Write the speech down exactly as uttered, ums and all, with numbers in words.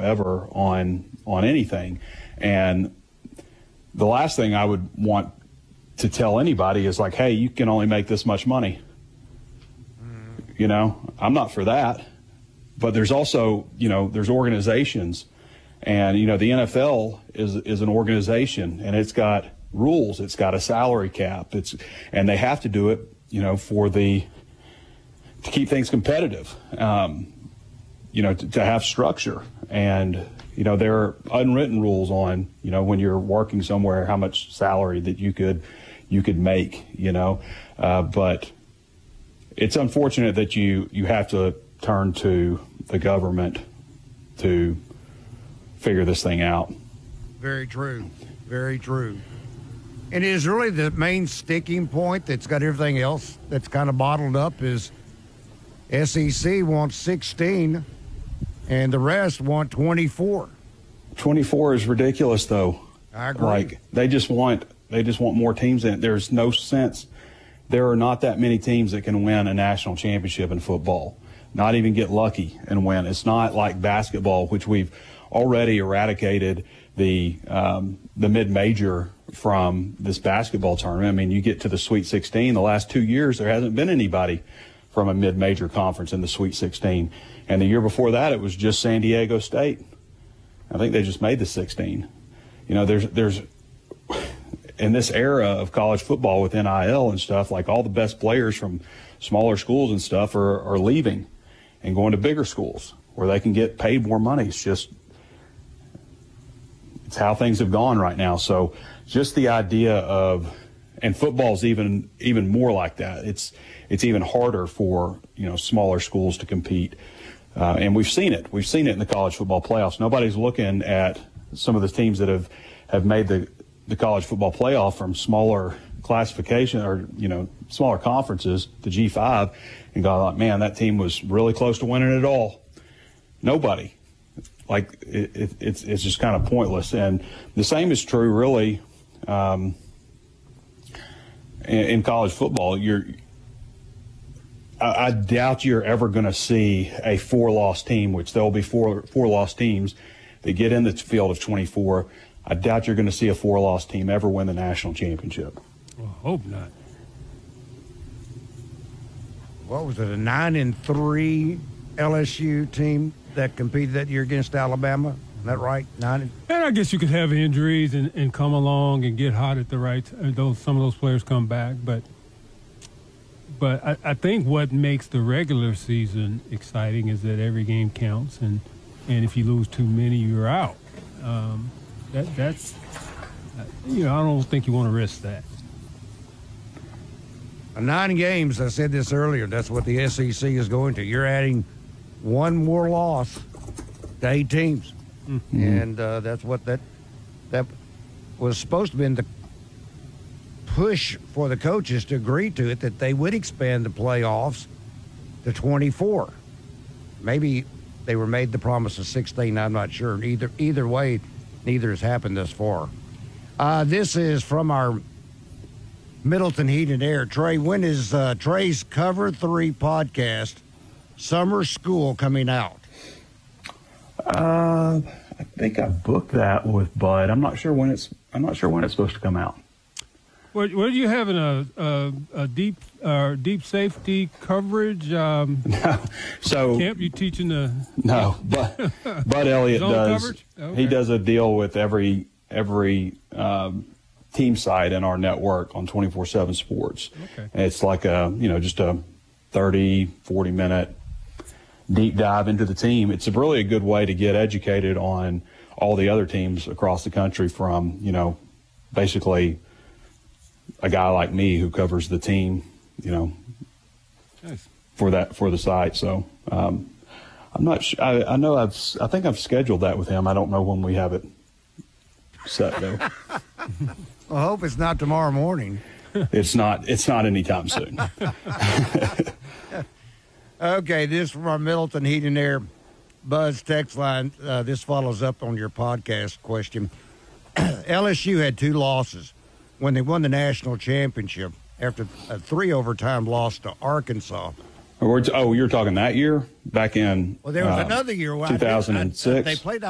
whatsoever on on anything. And the last thing I would want to tell anybody is like, hey, you can only make this much money. Mm. You know, I'm not for that. But there's also, you know, there's organizations, and, you know, the N F L is is an organization, and it's got rules. It's got a salary cap. It's and they have to do it, you know, for the to keep things competitive, um, you know, to, to have structure. And, you know, there are unwritten rules on, you know, when you're working somewhere, how much salary that you could you could make, you know. Uh, but it's unfortunate that you you have to turn to the government to figure this thing out. Very true. Very true. And it is really the main sticking point that's got everything else that's kind of bottled up is S E C wants sixteen and the rest want twenty-four. twenty-four is ridiculous, though. I agree. Like, they just want they just want more teams in it. There's no sense. There are not that many teams that can win a national championship in football. Not even get lucky and win. It's not like basketball, which we've already eradicated the um, the mid-major from this basketball tournament. I mean, you get to the Sweet sixteen. The last two years, there hasn't been anybody from a mid-major conference in the Sweet sixteen. And the year before that, it was just San Diego State. I think they just made the sixteen. You know, there's there's in this era of college football with N I L and stuff, like all the best players from smaller schools and stuff are, are leaving and going to bigger schools where they can get paid more money. It's just, it's how things have gone right now. So just the idea of, and football's even, even more like that. It's, it's even harder for, you know, smaller schools to compete. Uh, and we've seen it. We've seen it in the college football playoffs. Nobody's looking at some of the teams that have, have made the, the college football playoff from smaller classification or, you know, smaller conferences, the G five, and got like, man, that team was really close to winning it all. Nobody. Like, it, it, it's it's just kind of pointless. And the same is true, really, um, in, in college football. You're, I, I doubt you're ever going to see a four-loss team, which there will be four four-loss teams that get in the field of twenty-four. I doubt you're going to see a four-loss team ever win the national championship. Well, I hope not. What was it, a nine and three L S U team that competed that year against Alabama? Is that right? Nine. And, and I guess you could have injuries and, and come along and get hot at the right time. Those some of those players come back, but but I, I think what makes the regular season exciting is that every game counts, and and if you lose too many, you're out. Um, that that's you know I don't think you want to risk that. Nine games, I said this earlier, that's what the S E C is going to. You're adding one more loss to eight teams. Mm-hmm. And uh, that's what that that was supposed to be in the push for the coaches to agree to it, that they would expand the playoffs to twenty-four. Maybe they were made the promise of sixteen, I'm not sure. Either, either way, neither has happened thus far. Uh, this is from our Middleton Heat and Air. Trey, when is uh, Trey's Cover three podcast, Summer School, coming out? Uh, I think I booked that with Bud. I'm not sure when it's. I'm not sure when it's supposed to come out. What, what are you having a a, a deep uh, deep safety coverage? Um, no, so camp you teaching the no, but Bud Elliott does. Okay. He does a deal with every every. Um, team site in our network on twenty-four seven Sports. Okay. It's like a, you know, just a thirty, forty minute deep dive into the team. It's a really a good way to get educated on all the other teams across the country from, you know, basically a guy like me who covers the team, you know, nice. for that, for the site. So, um, I'm not sure. I, I know I've, I think I've scheduled that with him. I don't know when we have it set though. Well, I hope it's not tomorrow morning. It's not. It's not anytime soon. Okay, this from our Middleton Heat and Air Buzz text line. Uh, this follows up on your podcast question. L S U had two losses when they won the national championship after a three overtime loss to Arkansas. Oh, you're talking that year? Back in Well, there was uh, another year. two thousand six. They played